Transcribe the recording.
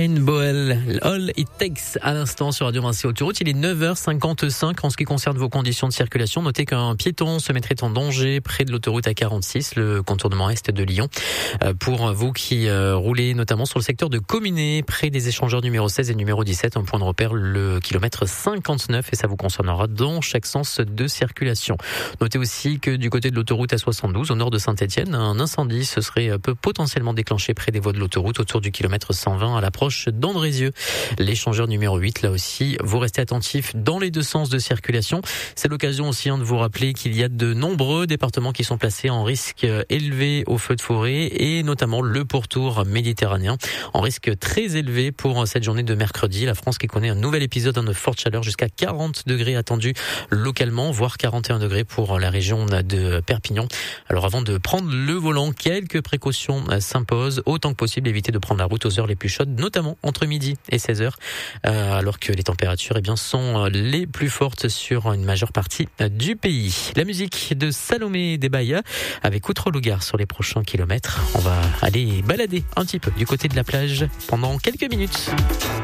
Shane Boel, All It Takes à l'instant sur Radio Vinci Autoroute. Il est 9h55 en ce qui concerne vos conditions de circulation. Notez qu'un piéton se mettrait en danger près de l'autoroute A46, le contournement est de Lyon. Pour vous qui roulez notamment sur le secteur de Communé, près des échangeurs numéro 16 et numéro 17, un point de repère le kilomètre 59 et ça vous concernera dans chaque sens de circulation. Notez aussi que du côté de l'autoroute A72, au nord de Saint-Étienne, un incendie se serait potentiellement déclenché près des voies de l'autoroute autour du kilomètre 120 à l'approche d'Andrézieux. L'échangeur numéro 8, là aussi, vous restez attentifs dans les deux sens de circulation. C'est l'occasion aussi de vous rappeler qu'il y a de nombreux départements qui sont placés en risque élevé au feu de forêt et notamment le pourtour méditerranéen en risque très élevé pour cette journée de mercredi. La France qui connaît un nouvel épisode de forte chaleur jusqu'à 40 degrés attendus localement, voire 41 degrés pour la région de Perpignan. Alors avant de prendre le volant, quelques précautions s'imposent. Autant que possible, évitez de prendre la route aux heures les plus chaudes, notamment entre midi et 16h, alors que les températures sont les plus fortes sur une majeure partie du pays. La musique de Salomé Desbaya avec Outro Lugar sur les prochains kilomètres. On va aller balader un petit peu du côté de la plage pendant quelques minutes.